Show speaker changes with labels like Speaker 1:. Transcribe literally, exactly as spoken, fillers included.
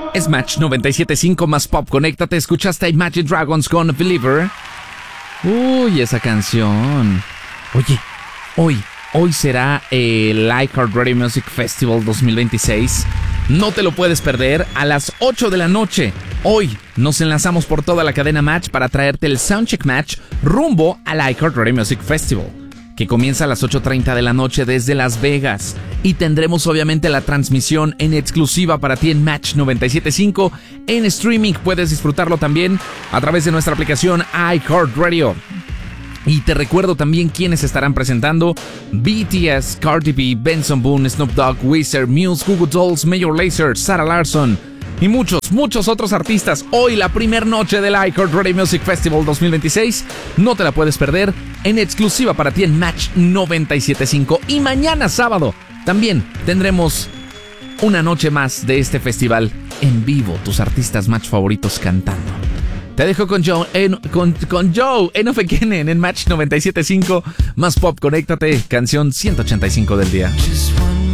Speaker 1: Es Match noventa y siete punto cinco más pop. Conéctate, escuchaste a Imagine Dragons con Believer. Uy, esa canción. Oye, hoy, hoy será el iHeartRadio Music Festival dos mil veintiséis. No te lo puedes perder a las ocho de la noche. Hoy nos enlazamos por toda la cadena Match para traerte el Soundcheck Match rumbo al iHeartRadio Music Festival, que comienza a las ocho treinta de la noche desde Las Vegas. Y tendremos obviamente la transmisión en exclusiva para ti en Match noventa y siete punto cinco. En streaming puedes disfrutarlo también a través de nuestra aplicación iHeartRadio. Y te recuerdo también quiénes estarán presentando: B T S, Cardi B, Benson Boone, Snoop Dogg, Weezer, Muse, Goo Goo Dolls, Major Lazer, Sarah Larsson y muchos, muchos otros artistas. Hoy la primera noche del iHeartRadio Music Festival dos mil veintiséis. No te la puedes perder, en exclusiva para ti en Match noventa y siete punto cinco. Y mañana sábado también tendremos una noche más de este festival en vivo, tus artistas Match favoritos cantando. Te dejo con Joe, en, con, con Joe Enofekenen en Match noventa y siete punto cinco. Más pop, conéctate, canción ciento ochenta y cinco del día.